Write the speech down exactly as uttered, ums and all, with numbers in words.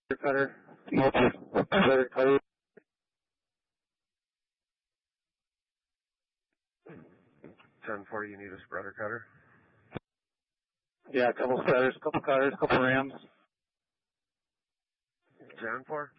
cutter. Multi-spreader cutter. ten forty, you need a spreader cutter? Yeah, a couple spreaders, a couple cutters, a couple rams. ten four?